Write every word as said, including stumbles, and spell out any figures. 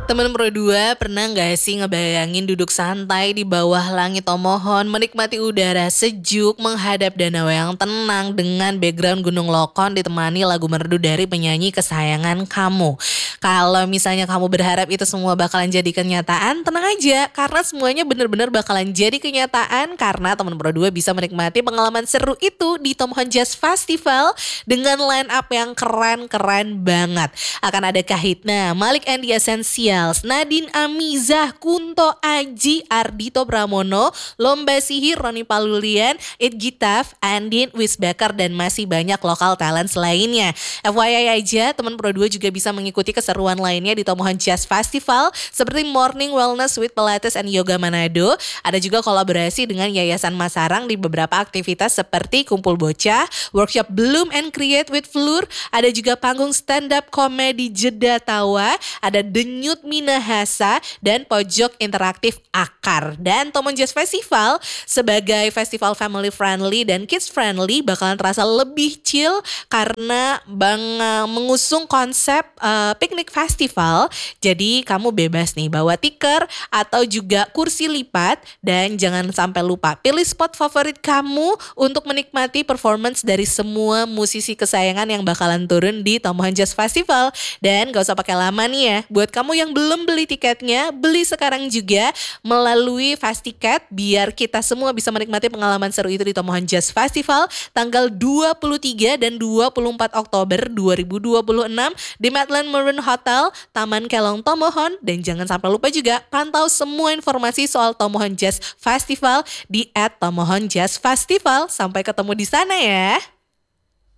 Temen Pro dua pernah nggak sih ngebayangin duduk santai di bawah langit Tomohon, menikmati udara sejuk, menghadap danau yang tenang dengan background Gunung Lokon ditemani lagu merdu dari penyanyi kesayangan kamu. Kalau misalnya kamu berharap itu semua bakalan jadi kenyataan, tenang aja karena semuanya bener-bener bakalan jadi kenyataan karena temen Pro dua bisa menikmati pengalaman seru itu di Tomohon Jazz Festival dengan line up yang keren-keren banget. Akan ada Kahitna, Malik and the Essentials, Nadine Amizah, Kunto Aji, Ardito Pramono, Lomba Sihir, Roni Palulian, It Gitaf, Andin, Wisbaker, dan masih banyak lokal talents lainnya. F Y I aja, teman Pro dua juga bisa mengikuti keseruan lainnya di Tomohon Jazz Festival seperti Morning Wellness with Pilates and Yoga Manado. Ada juga kolaborasi dengan Yayasan Masarang di beberapa aktivitas seperti Kumpul Bocah, workshop Bloom and Create with Flur, ada juga panggung stand up komedi Jeda Tawa, ada Denyut Minahasa, dan pojok interaktif Akar. Dan Tomohon Jazz Festival sebagai festival family friendly dan kids friendly bakalan terasa lebih chill karena bang mengusung konsep uh, piknik festival. Jadi kamu bebas nih bawa tikar atau juga kursi lipat, dan jangan sampai lupa pilih spot favorit kamu untuk menikmati performance dari semua musisi kesayangan yang bakalan turun di Tomohon Jazz Festival. Dan gak usah pakai lama nih ya, buat kamu yang belum beli tiketnya, beli sekarang juga melalui Fast Ticket biar kita semua bisa menikmati pengalaman seru itu di Tomohon Jazz Festival tanggal dua puluh tiga dan dua puluh empat Oktober dua ribu dua puluh enam di Madland Maroon Hotel, Taman Kelong Tomohon. Dan jangan sampai lupa juga pantau semua informasi soal Tomohon Jazz Festival di et tomohon jazz festival. Sampai ketemu di sana ya.